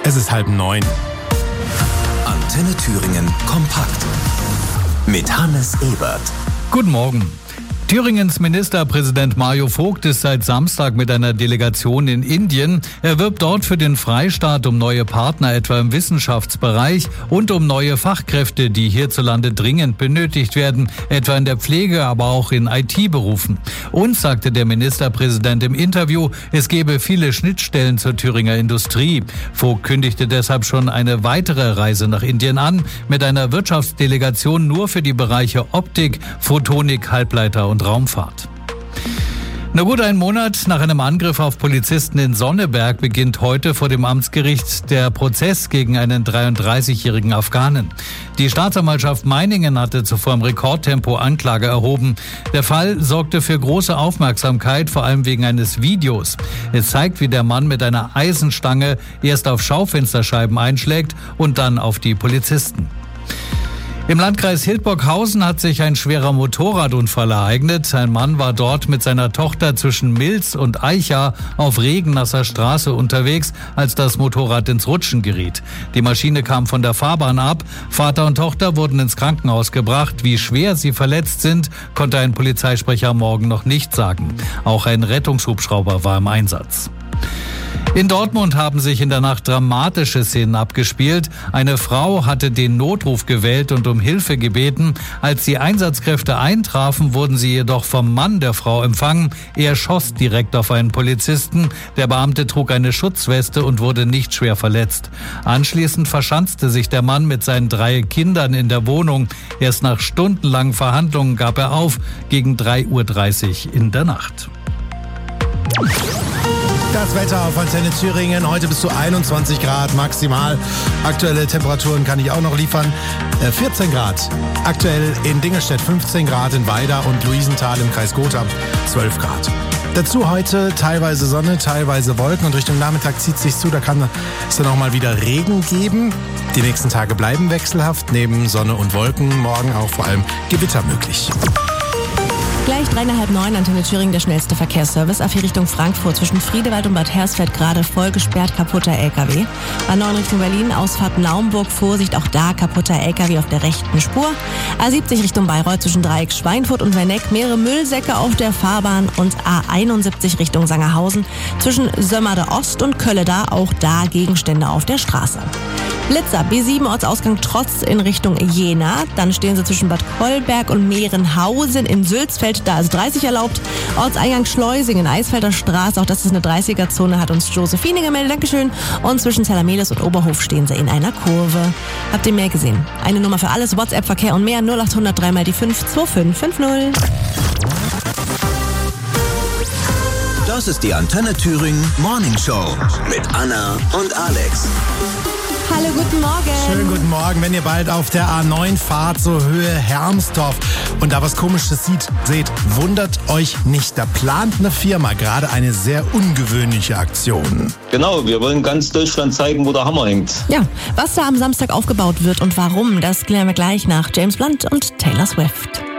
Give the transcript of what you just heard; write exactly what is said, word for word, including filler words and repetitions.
Es ist halb neun. Antenne Thüringen kompakt mit Hannes Ebert. Guten Morgen. Thüringens Ministerpräsident Mario Vogt ist seit Samstag mit einer Delegation in Indien. Er wirbt dort für den Freistaat um neue Partner, etwa im Wissenschaftsbereich, und um neue Fachkräfte, die hierzulande dringend benötigt werden, etwa in der Pflege, aber auch in I T-Berufen. Uns sagte der Ministerpräsident im Interview, es gebe viele Schnittstellen zur Thüringer Industrie. Vogt kündigte deshalb schon eine weitere Reise nach Indien an, mit einer Wirtschaftsdelegation nur für die Bereiche Optik, Photonik, Halbleiter und Raumfahrt. Na gut, ein Monat nach einem Angriff auf Polizisten in Sonneberg beginnt heute vor dem Amtsgericht der Prozess gegen einen dreiunddreißigjährigen Afghanen. Die Staatsanwaltschaft Meiningen hatte zuvor im Rekordtempo Anklage erhoben. Der Fall sorgte für große Aufmerksamkeit, vor allem wegen eines Videos. Es zeigt, wie der Mann mit einer Eisenstange erst auf Schaufensterscheiben einschlägt und dann auf die Polizisten. Im Landkreis Hildburghausen hat sich ein schwerer Motorradunfall ereignet. Ein Mann war dort mit seiner Tochter zwischen Milz und Eicha auf regennasser Straße unterwegs, als das Motorrad ins Rutschen geriet. Die Maschine kam von der Fahrbahn ab. Vater und Tochter wurden ins Krankenhaus gebracht. Wie schwer sie verletzt sind, konnte ein Polizeisprecher morgen noch nicht sagen. Auch ein Rettungshubschrauber war im Einsatz. In Dortmund haben sich in der Nacht dramatische Szenen abgespielt. Eine Frau hatte den Notruf gewählt und um Hilfe gebeten. Als die Einsatzkräfte eintrafen, wurden sie jedoch vom Mann der Frau empfangen. Er schoss direkt auf einen Polizisten. Der Beamte trug eine Schutzweste und wurde nicht schwer verletzt. Anschließend verschanzte sich der Mann mit seinen drei Kindern in der Wohnung. Erst nach stundenlangen Verhandlungen gab er auf, gegen drei Uhr dreißig in der Nacht. Das Wetter auf Antenne Thüringen. Heute bis zu einundzwanzig Grad maximal. Aktuelle Temperaturen kann ich auch noch liefern. Äh, vierzehn Grad. Aktuell in Dingelstedt fünfzehn Grad, in Weida und Luisenthal im Kreis Gotha zwölf Grad. Dazu heute teilweise Sonne, teilweise Wolken und Richtung Nachmittag zieht es sich zu. Da kann es dann auch mal wieder Regen geben. Die nächsten Tage bleiben wechselhaft. Neben Sonne und Wolken morgen auch vor allem Gewitter möglich. Gleich dreieinhalb neun, Antenne Thüringen, der schnellste Verkehrsservice. A vier Richtung Frankfurt zwischen Friedewald und Bad Hersfeld gerade voll gesperrt, kaputter L K W. A neun Richtung Berlin, Ausfahrt Naumburg, Vorsicht, auch da kaputter L K W auf der rechten Spur. A siebzig Richtung Bayreuth zwischen Dreieck Schweinfurt und Werneck, mehrere Müllsäcke auf der Fahrbahn. Und A einundsiebzig Richtung Sangerhausen zwischen Sömmerde Ost und Kölleda, auch da Gegenstände auf der Straße. Blitzer, B sieben Ortsausgang Trotz in Richtung Jena. Dann stehen sie zwischen Bad Kollberg und Mehrenhausen in Sülzfeld. Da ist dreißig erlaubt. Ortseingang Schleusingen, Eisfelder Straße. Auch das ist eine dreißiger-Zone, hat uns Josephine gemeldet. Dankeschön. Und zwischen Zellermeles und Oberhof stehen sie in einer Kurve. Habt ihr mehr gesehen? Eine Nummer für alles, WhatsApp-Verkehr und mehr. null acht hundert drei mal die fünf zwei fünf fünf null. Das ist die Antenne Thüringen Morning Show mit Anna und Alex. Hallo, guten Morgen. Schönen guten Morgen. Wenn ihr bald auf der A neun fahrt, so Höhe Hermsdorf und da was Komisches sieht, seht, wundert euch nicht. Da plant eine Firma gerade eine sehr ungewöhnliche Aktion. Genau, wir wollen ganz Deutschland zeigen, wo der Hammer hängt. Ja, was da am Samstag aufgebaut wird und warum, das klären wir gleich nach James Blunt und Taylor Swift.